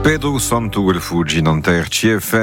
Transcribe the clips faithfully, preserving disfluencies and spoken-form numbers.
Pedro Santo Fuji dans R C F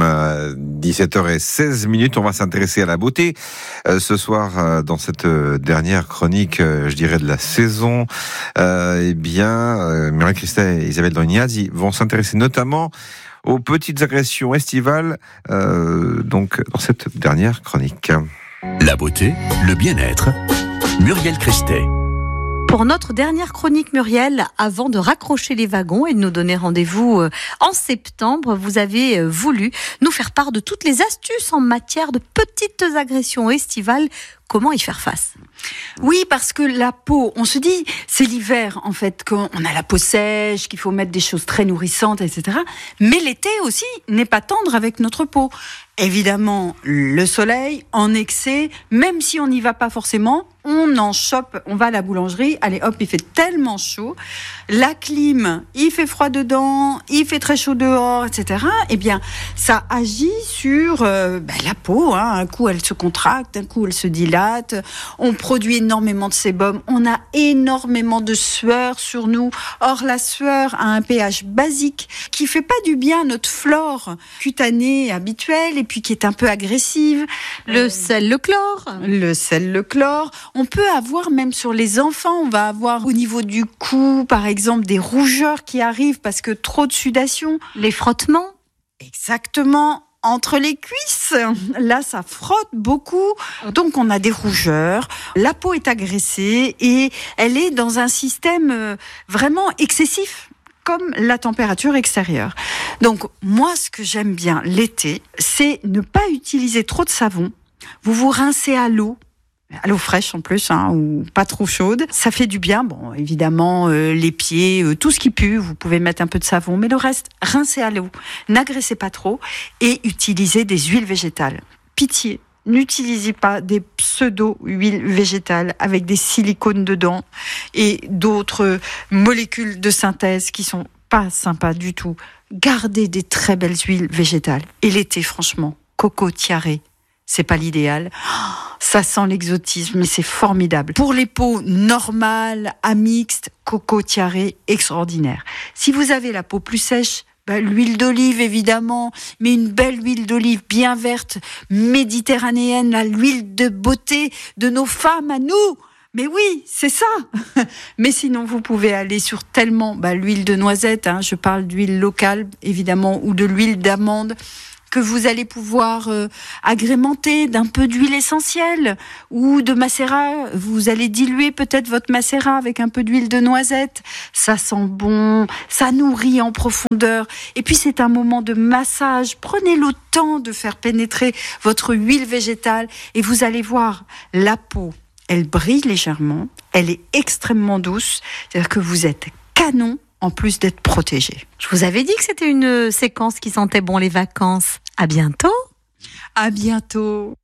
M, dix-sept heures seize minutes. On va s'intéresser à la beauté euh, ce soir euh, dans cette euh, dernière chronique, euh, je dirais de la saison. Euh, eh bien, euh, Muriel Christet et Isabelle Dognazzi vont s'intéresser notamment aux petites agressions estivales, euh, donc dans cette dernière chronique. La beauté, le bien-être, Muriel Christet. Pour notre dernière chronique, Muriel, avant de raccrocher les wagons et de nous donner rendez-vous en septembre, vous avez voulu nous faire part de toutes les astuces en matière de petites agressions estivales. Comment y faire face ? Oui, parce que la peau, on se dit, c'est l'hiver en fait, qu'on a la peau sèche, qu'il faut mettre des choses très nourrissantes, et cetera. Mais l'été aussi n'est pas tendre avec notre peau. Évidemment, le soleil, en excès, même si on n'y va pas forcément, on en chope, on va à la boulangerie, allez hop, il fait tellement chaud, la clim, il fait froid dedans, il fait très chaud dehors, et cetera. Eh bien, ça agit sur euh, ben, la peau, hein. Un coup elle se contracte, un coup elle se dilate, on produit énormément de sébum, on a énormément de sueur sur nous. Or, la sueur a un pH basique qui fait pas du bien à notre flore cutanée habituelle et puis qui est un peu agressive. Le sel, le chlore. Le sel, le chlore. On peut avoir, même sur les enfants, on va avoir au niveau du cou, par exemple, des rougeurs qui arrivent parce que trop de sudation. Les frottements. Exactement. Entre les cuisses, là ça frotte beaucoup, donc on a des rougeurs, la peau est agressée et elle est dans un système vraiment excessif, comme la température extérieure. Donc moi ce que j'aime bien l'été, c'est ne pas utiliser trop de savon, vous vous rincez à l'eau, à l'eau fraîche en plus, hein, ou pas trop chaude. Ça fait du bien. Bon, évidemment, euh, les pieds, euh, tout ce qui pue, vous pouvez mettre un peu de savon, mais le reste, rincez à l'eau. N'agressez pas trop et utilisez des huiles végétales. Pitié, n'utilisez pas des pseudo-huiles végétales avec des silicones dedans et d'autres molécules de synthèse qui sont pas sympas du tout. Gardez des très belles huiles végétales. Et l'été, franchement, coco tiare, c'est pas l'idéal. Ça sent l'exotisme, mais c'est formidable. Pour les peaux normales, à mixte, coco tiare, extraordinaire. Si vous avez la peau plus sèche, bah, l'huile d'olive évidemment, mais une belle huile d'olive bien verte, méditerranéenne, là, l'huile de beauté de nos femmes à nous. Mais oui, c'est ça. Mais sinon, vous pouvez aller sur tellement, bah, l'huile de noisette, hein, je parle d'huile locale évidemment, ou de l'huile d'amande, que vous allez pouvoir euh, agrémenter d'un peu d'huile essentielle ou de macérat. Vous allez diluer peut-être votre macérat avec un peu d'huile de noisette. Ça sent bon, ça nourrit en profondeur. Et puis c'est un moment de massage. Prenez le temps de faire pénétrer votre huile végétale et vous allez voir la peau. Elle brille légèrement, elle est extrêmement douce. C'est-à-dire que vous êtes canon en plus d'être protégé. Je vous avais dit que c'était une séquence qui sentait bon les vacances. À bientôt. À bientôt.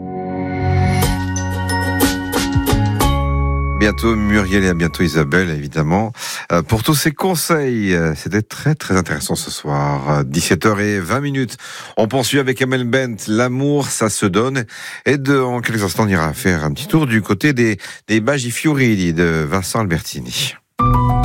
Bientôt Muriel et à bientôt Isabelle, évidemment. Euh, pour tous ces conseils, euh, c'était très très intéressant ce soir. dix-sept heures vingt minutes. On poursuit avec Amel Bent. L'amour, ça se donne. Et de, en quelques instants, on ira faire un petit tour du côté des, des Baji Fiori de Vincent Albertini.